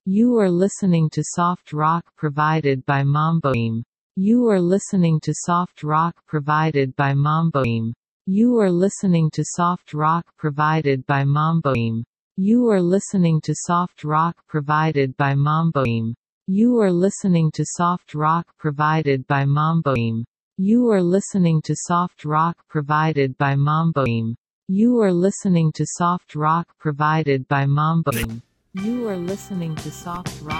You are listening to soft rock provided by Mamboim. You are listening to soft rock provided by Mamboim. You are listening to soft rock provided by Mamboim. You are listening to soft rock provided by Mamboim. You are listening to soft rock provided by Mamboim. You are listening to soft rock provided by Mamboim. You are listening to soft rock provided by Mamboim. You are listening to soft rock